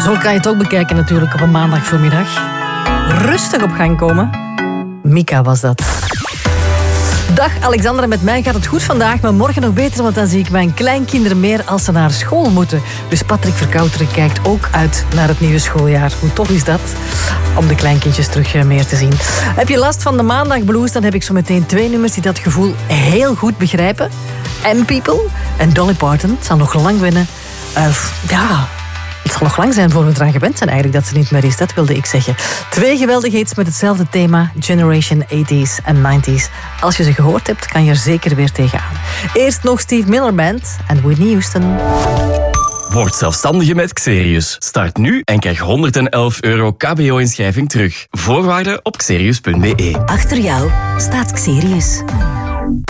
Zo kan je het ook bekijken natuurlijk op een maandag voormiddag. Rustig op gang komen. Mika was dat. Dag Alexandra, met mij gaat het goed vandaag, maar morgen nog beter, want dan zie ik mijn kleinkinderen meer als ze naar school moeten. Dus Patrick Verkouteren kijkt ook uit naar het nieuwe schooljaar. Hoe tof is dat? Om de kleinkindjes terug meer te zien. Heb je last van de maandagblues, dan heb ik zo meteen 2 nummers die dat gevoel heel goed begrijpen. M-People en Dolly Parton. Het zal nog lang winnen. Het zal nog lang zijn voor we eraan gewend zijn eigenlijk dat ze niet meer is. Dat wilde ik zeggen. 2 geweldige hits met hetzelfde thema. Generation 80s en 90s. Als je ze gehoord hebt, kan je er zeker weer tegenaan. Eerst nog Steve Miller Band en Whitney Houston. Word zelfstandige met Xerius. Start nu en krijg €111 KBO-inschrijving terug. Voorwaarden op xerius.be. Achter jou staat Xerius.